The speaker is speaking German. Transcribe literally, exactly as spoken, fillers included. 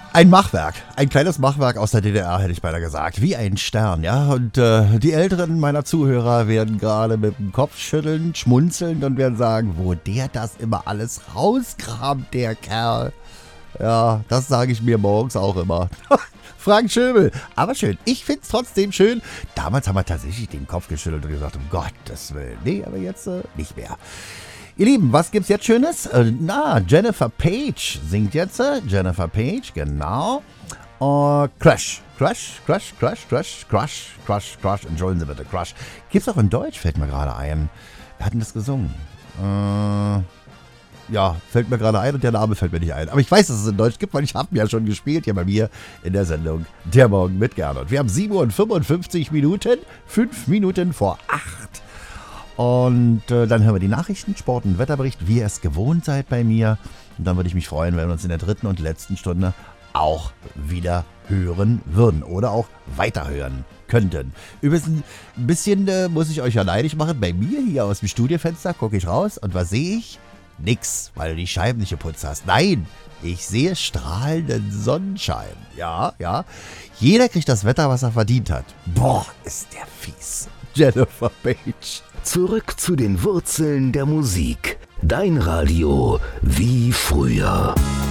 Ein Machwerk, ein kleines Machwerk aus der D D R, hätte ich beinahe gesagt, wie ein Stern, ja. Und äh, die Älteren meiner Zuhörer werden gerade mit dem Kopf schütteln, schmunzeln und werden sagen, wo der das immer alles rauskramt, der Kerl. Ja, das sage ich mir morgens auch immer. Frank Schöbel, aber schön. Ich finde es trotzdem schön. Damals haben wir tatsächlich den Kopf geschüttelt und gesagt, um Gottes Willen. Nee, aber jetzt äh, nicht mehr. Ihr Lieben, was gibt's jetzt Schönes? Äh, na, Jennifer Page singt jetzt. Äh, Jennifer Page, genau. Uh, Crush. Crush, Crush, Crush, Crush, Crush, Crush, Crush. Entschuldigen Sie bitte, Crush. Gibt's auch in Deutsch, fällt mir gerade ein. Wir hatten das gesungen. Äh, ja, fällt mir gerade ein und der Name fällt mir nicht ein. Aber ich weiß, dass es in Deutsch gibt, weil ich habe ihn ja schon gespielt hier bei mir in der Sendung Der Morgen mit Gernot. Wir haben sieben Uhr fünfundfünfzig Minuten, fünf Minuten vor acht. Und äh, dann hören wir die Nachrichten, Sport- und Wetterbericht, wie ihr es gewohnt seid bei mir. Und dann würde ich mich freuen, wenn wir uns in der dritten und letzten Stunde auch wieder hören würden oder auch weiterhören könnten. Übrigens ein bisschen äh, muss ich euch ja neidisch machen. Bei mir hier aus dem Studiofenster gucke ich raus und was sehe ich? Nix, weil du die Scheiben nicht geputzt hast. Nein, ich sehe strahlenden Sonnenschein. Ja, ja. Jeder kriegt das Wetter, was er verdient hat. Boah, ist der fies. Jennifer Page. Zurück zu den Wurzeln der Musik. Dein Radio wie früher.